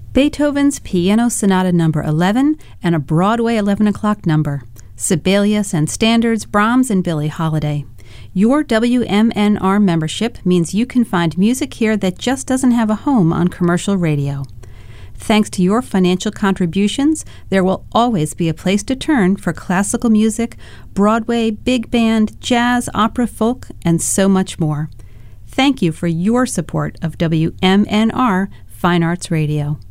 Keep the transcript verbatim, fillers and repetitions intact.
Beethoven's Piano Sonata Number eleven and a Broadway eleven o'clock number. Sibelius and Standards, Brahms and Billie Holiday. Your W M N R membership means you can find music here that just doesn't have a home on commercial radio. Thanks to your financial contributions, there will always be a place to turn for classical music, Broadway, big band, jazz, opera, folk, and so much more. Thank you for your support of W M N R Fine Arts Radio.